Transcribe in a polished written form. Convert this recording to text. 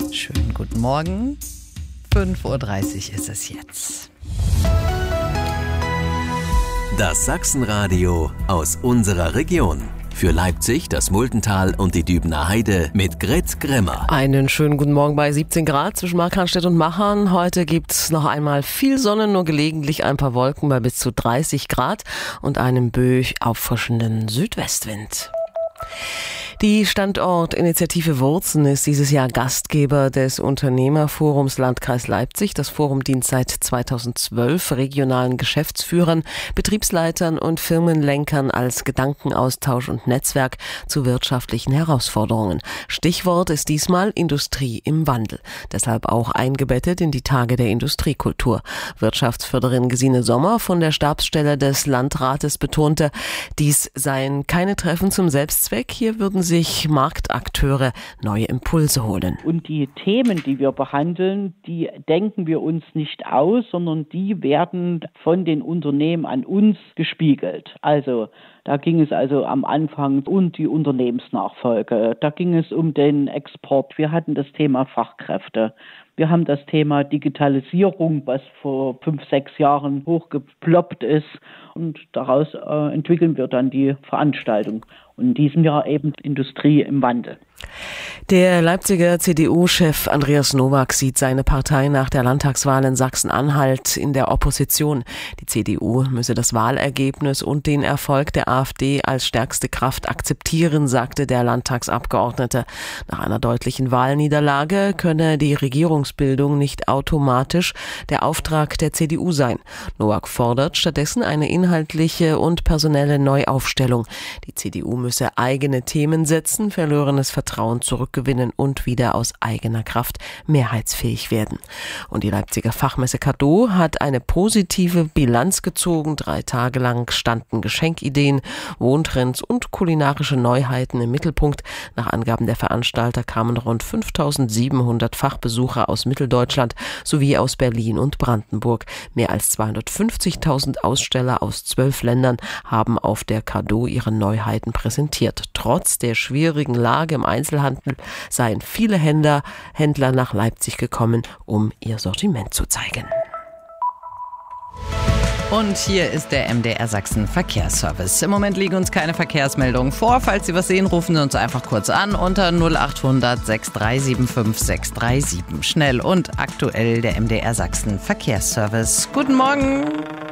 Schönen guten Morgen. 5:30 Uhr ist es jetzt. Das Sachsenradio aus unserer Region. Für Leipzig, das Muldental und die Dübener Heide mit Grit Grimmer. Einen schönen guten Morgen bei 17 Grad zwischen Markranstädt und Machern. Heute gibt's noch einmal viel Sonne, nur gelegentlich ein paar Wolken bei bis zu 30 Grad und einem böig auffrischenden Südwestwind. Die Standortinitiative Wurzen ist dieses Jahr Gastgeber des Unternehmerforums Landkreis Leipzig. Das Forum dient seit 2012 regionalen Geschäftsführern, Betriebsleitern und Firmenlenkern als Gedankenaustausch und Netzwerk zu wirtschaftlichen Herausforderungen. Stichwort ist diesmal Industrie im Wandel. Deshalb auch eingebettet in die Tage der Industriekultur. Wirtschaftsförderin Gesine Sommer von der Stabsstelle des Landrates betonte, dies seien keine Treffen zum Selbstzweck. Hier würden sich Marktakteure neue Impulse holen. Und die Themen, die wir behandeln, die denken wir uns nicht aus, sondern die werden von den Unternehmen an uns gespiegelt. Also da ging es also am Anfang um die Unternehmensnachfolge, da ging es um den Export, wir hatten das Thema Fachkräfte. Wir haben das Thema Digitalisierung, was vor 5-6 Jahren hochgeploppt ist. Und daraus entwickeln wir dann die Veranstaltung. Und in diesem Jahr eben Industrie im Wandel. Der Leipziger CDU-Chef Andreas Nowak sieht seine Partei nach der Landtagswahl in Sachsen-Anhalt in der Opposition. Die CDU müsse das Wahlergebnis und den Erfolg der AfD als stärkste Kraft akzeptieren, sagte der Landtagsabgeordnete. Nach einer deutlichen Wahlniederlage könne die Regierungsbildung nicht automatisch der Auftrag der CDU sein. Nowak fordert stattdessen eine inhaltliche und personelle Neuaufstellung. Die CDU müsse eigene Themen setzen, verlorenes Vertrauen zurückgewinnen und wieder aus eigener Kraft mehrheitsfähig werden. Und die Leipziger Fachmesse Cadeau hat eine positive Bilanz gezogen. 3 Tage lang standen Geschenkideen, Wohntrends und kulinarische Neuheiten im Mittelpunkt. Nach Angaben der Veranstalter kamen rund 5.700 Fachbesucher aus Mitteldeutschland sowie aus Berlin und Brandenburg. Mehr als 250.000 Aussteller aus 12 Ländern haben auf der Cadeau ihre Neuheiten präsentiert. Trotz der schwierigen Lage im Einzelhandel seien viele Händler nach Leipzig gekommen, um ihr Sortiment zu zeigen. Und hier ist der MDR Sachsen Verkehrsservice. Im Moment liegen uns keine Verkehrsmeldungen vor. Falls Sie was sehen, rufen Sie uns einfach kurz an unter 0800 6375 637. Schnell und aktuell der MDR Sachsen Verkehrsservice. Guten Morgen.